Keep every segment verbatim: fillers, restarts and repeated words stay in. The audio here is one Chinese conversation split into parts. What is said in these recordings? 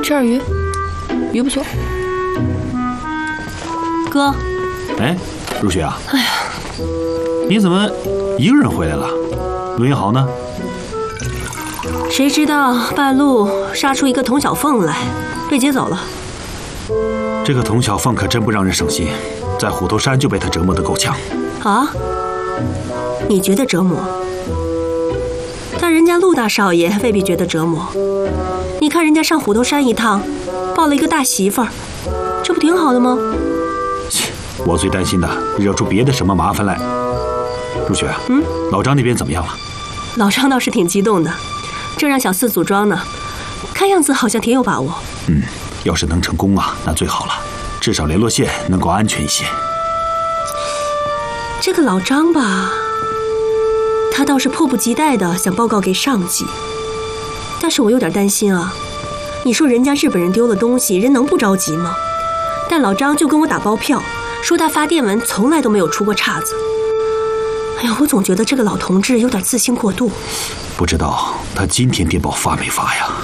吃点鱼，鱼不错。 哥， 哎，如雪啊， 哎呀， 你怎么一个人回来了？陆英豪呢？ 谁知道半路杀出一个童小凤来，被接走了。 这个童小凤可真不让人省心，在虎头山就被他折磨得够呛。 啊？你觉得折磨？但人家陆大少爷未必觉得折磨。你看人家上虎头山一趟，抱了一个大媳妇儿，这不挺好的吗？ 切，我最担心的惹出别的什么麻烦来。如雪，嗯，老张那边怎么样了？ 老张倒是挺激动的，正让小四组装呢，看样子好像挺有把握。 嗯，要是能成功啊，那最好了，至少联络线能够安全一些。 这个老张吧，他倒是迫不及待的想报告给上级，但是我有点担心啊。你说人家日本人丢了东西，人能不着急吗？但老张就跟我打包票，说他发电文从来都没有出过岔子。哎呀，我总觉得这个老同志有点自信过度。 不知道他今天电报发没发呀？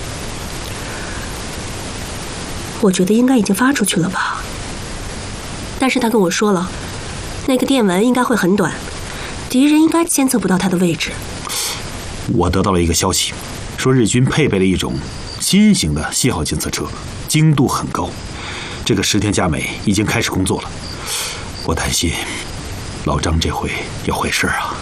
我觉得应该已经发出去了吧。但是他跟我说了，那个电文应该会很短，敌人应该监测不到他的位置。 我得到了一个消息，说日军配备了一种新型的信号监测车，精度很高。这个石田佳美已经开始工作了。我担心老张这回要坏事啊。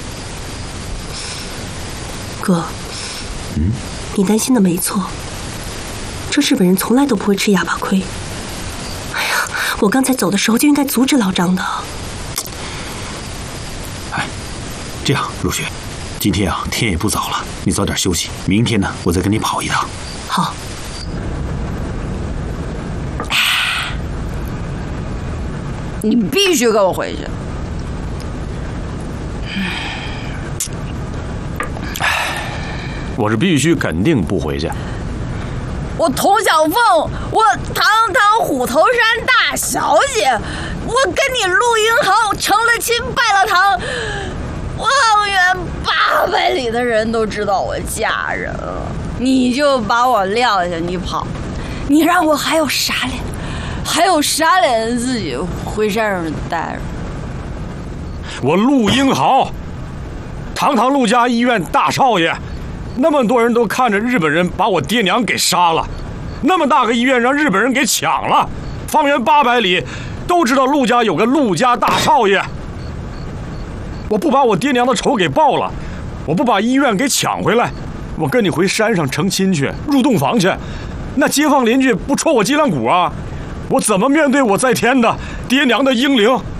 哥， 嗯， 你担心的没错，这日本人从来都不会吃哑巴亏。哎呀，我刚才走的时候就应该阻止老张的。 哎，这样，如雪，今天啊天也不早了，你早点休息，明天呢我再跟你跑一趟。 好。 你必须跟我回去。 我是必须肯定不回去。 我童小凤，我堂堂虎头山大小姐，我跟你陆英豪成了亲拜了堂，方圆八百里的人都知道我嫁人了，你就把我撂下，你跑，你让我还有啥脸，还有啥脸自己回山上待着？ 我陆英豪，堂堂陆家医院大少爷。那么多人都看着日本人把我爹娘给杀了，那么大个医院让日本人给抢了，方圆八百里都知道陆家有个陆家大少爷。我不把我爹娘的仇给报了，我不把医院给抢回来，我跟你回山上成亲去，入洞房去，那街坊邻居不戳我脊梁骨啊？我怎么面对我在天的爹娘的英灵？